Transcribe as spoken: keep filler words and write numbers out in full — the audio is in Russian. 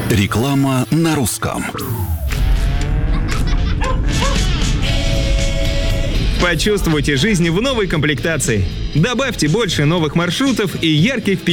Реклама на русском. Почувствуйте жизнь в новой комплектации. Добавьте больше новых маршрутов и ярких впечатлений.